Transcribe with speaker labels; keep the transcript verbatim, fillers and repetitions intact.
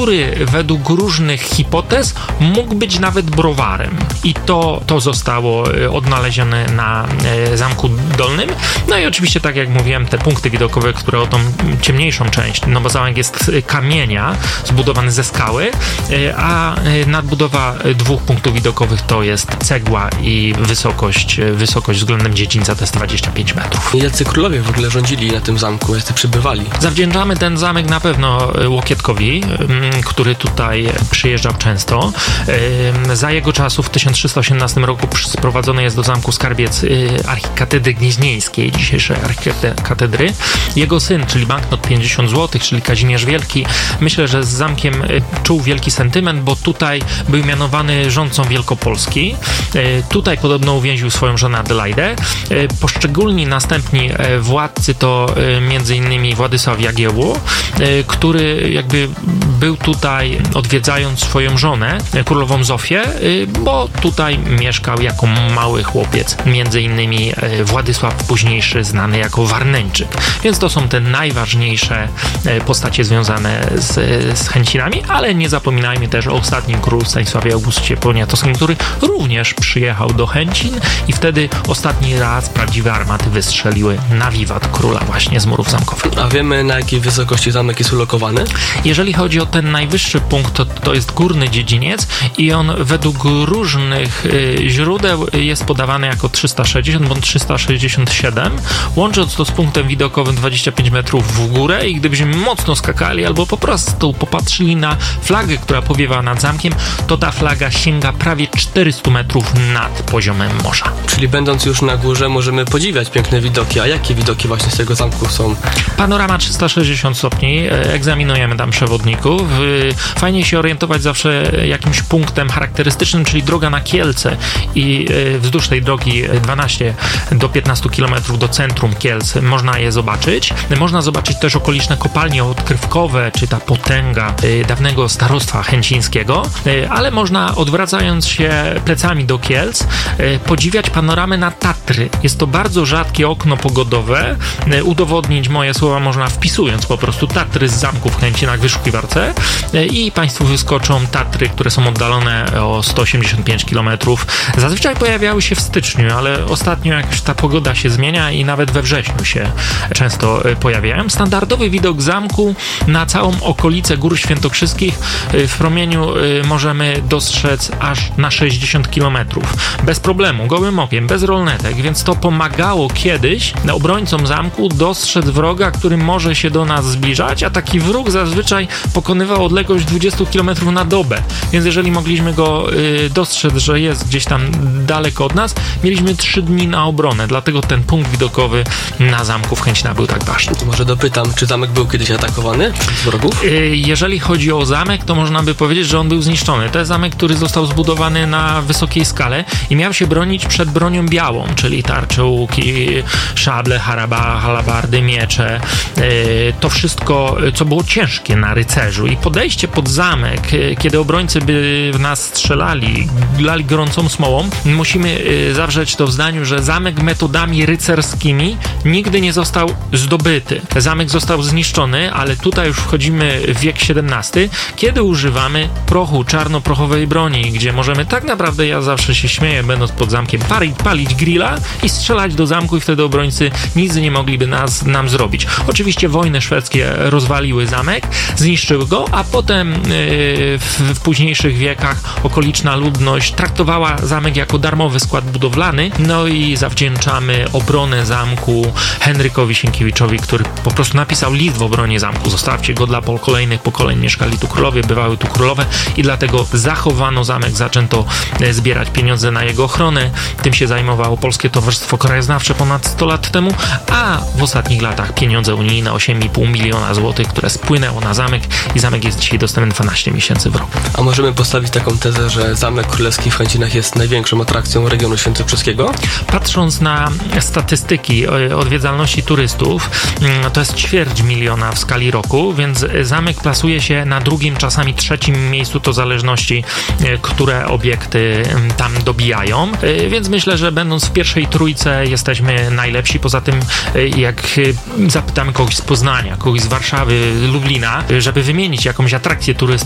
Speaker 1: który według różnych hipotez mógł być nawet browarem. I to, to zostało odnalezione na Zamku Dolnym. No i oczywiście, tak jak mówiłem, te punkty widokowe, które o tą ciemniejszą część, no bo zamek jest kamienia, zbudowany ze skały, a nadbudowa dwóch punktów widokowych to jest cegła i wysokość, wysokość względem dziedzińca to jest dwadzieścia pięć metrów.
Speaker 2: Jacy królowie w ogóle rządzili na tym zamku, jacy przybywali?
Speaker 1: Zawdzięczamy ten zamek na pewno Łokietkowi, który tutaj przyjeżdżał często. Za jego czasów w tysiąc trzysta osiemnastym roku sprowadzony jest do zamku skarbiec archikatedry gnieźnieńskiej, dzisiejszej archikatedry. Jego syn, czyli banknot pięćdziesiąt złotych, czyli Kazimierz Wielki, myślę, że z zamkiem czuł wielki sentyment, bo tutaj był mianowany rządcą Wielkopolski. Tutaj podobno uwięził swoją żonę Adelaidę. Poszczególni następni władcy to między innymi Władysław Jagiełło, który jakby był tutaj odwiedzając swoją żonę, królową Zofię, bo tutaj mieszkał jako mały chłopiec, między innymi Władysław późniejszy znany jako Warneńczyk. Więc to są te najważniejsze postacie związane z, z Chęcinami, ale nie zapominajmy też o ostatnim królu Stanisławie Augustie Poniatowskim, który również przyjechał do Chęcin i wtedy ostatni raz prawdziwe armaty wystrzeliły na wiwat króla właśnie z murów zamkowych.
Speaker 2: A wiemy, na jakiej wysokości zamek jest ulokowany?
Speaker 1: Jeżeli chodzi o ten najwyższy punkt, to, to jest górny dziedziniec i on według różnych y, źródeł jest podawany jako trzysta sześćdziesiąt bądź trzysta sześćdziesiąt siedem, łącząc to z punktem widokowym dwadzieścia pięć metrów w górę i gdybyśmy mocno skakali albo po prostu popatrzyli na flagę, która powiewa nad zamkiem, to ta flaga sięga prawie czterysta metrów nad poziomem morza.
Speaker 2: Czyli będąc już na górze możemy podziwiać piękne widoki. A jakie widoki właśnie z tego zamku są?
Speaker 1: Panorama trzysta sześćdziesiąt stopni, egzaminujemy tam przewodników. Fajnie się orientować zawsze jakimś punktem charakterystycznym, czyli droga na Kielce i wzdłuż tej drogi dwanaście do piętnastu kilometrów do centrum Kielc można je zobaczyć. Można zobaczyć też okoliczne kopalnie odkrywkowe, czy ta potęga dawnego starostwa chęcińskiego, ale można odwracając się plecami do Kielc podziwiać panoramę na Tatry. Jest to bardzo rzadkie okno pogodowe. Udowodnić moje słowa można wpisując po prostu Tatry z zamku w Chęcinach w wyszukiwarce i Państwu wyskoczą Tatry, które są oddalone o sto osiemdziesiąt pięć kilometrów. Zazwyczaj pojawiały się w styczniu, ale ostatnio jakoś ta pogoda się zmienia i nawet we wrześniu się często pojawiają. Standardowy widok zamku na całą okolicę Gór Świętokrzyskich w promieniu możemy dostrzec aż na sześćdziesiąt kilometrów. Bez problemu, gołym okiem, bez rolnetek, więc to pomagało kiedyś obrońcom zamku dostrzec wroga, który może się do nas zbliżać, a taki wróg zazwyczaj pokonywał odległość dwadzieścia kilometrów na dobę. Więc jeżeli mogliśmy go y, dostrzec, że jest gdzieś tam daleko od nas, mieliśmy trzy dni na obronę, dlatego ten punkt widokowy na zamku w Chęcinach był tak ważny.
Speaker 2: Może dopytam, czy zamek był kiedyś atakowany przez wrogów?
Speaker 1: Y, jeżeli chodzi o zamek, to można by powiedzieć, że on był zniszczony. To jest zamek, który został zbudowany na wysokiej skale i miał się bronić przed bronią białą, czyli tarcze, łuki, szable, haraba, halabardy, miecze. Y, to wszystko, co było ciężkie na rycerzu i podejście pod zamek, kiedy obrońcy by w nas strzelali, lali gorącą smołą, musimy zawrzeć to w zdaniu, że zamek metodami rycerskimi nigdy nie został zdobyty. Zamek został zniszczony, ale tutaj już wchodzimy w wiek siedemnasty, kiedy używamy prochu, czarnoprochowej broni, gdzie możemy tak naprawdę, ja zawsze się śmieję, będąc pod zamkiem, palić, palić grilla i strzelać do zamku i wtedy obrońcy nic nie mogliby nas, nam zrobić. Oczywiście wojny szwedzkie rozwaliły zamek, zniszczyły go, a potem yy, w, w późniejszych wiekach okoliczna ludność traktowała zamek jako darmowy skład budowlany, no i zawdzięczamy obronę zamku Henrykowi Sienkiewiczowi, który po prostu napisał list w obronie zamku. Zostawcie go dla kolejnych pokoleń, mieszkali tu królowie, bywały tu królowe i dlatego zachowano zamek, zaczęto zbierać pieniądze na jego ochronę. Tym się zajmowało Polskie Towarzystwo Krajoznawcze ponad sto lat temu, a w ostatnich latach pieniądze unijne osiem i pół miliona złotych, które spłynęło na zamek i zamek jest dzisiaj dostępny dwanaście miesięcy w roku.
Speaker 2: A możemy postawić taką tezę, że Zamek Królewski w Chęcinach jest największą atrakcją regionu świętokrzyskiego?
Speaker 1: Patrząc na statystyki odwiedzalności turystów, to jest ćwierć miliona w skali roku, więc zamek plasuje się na drugim, czasami trzecim miejscu, to w zależności, które obiekty tam dobijają, więc myślę, że będąc w pierwszej trójce jesteśmy najlepsi. Poza tym, jak zapytamy kogoś z Poznania, kogoś z Warszawy, Lublina, żeby wymienić jakąś atrakcję turystyczną,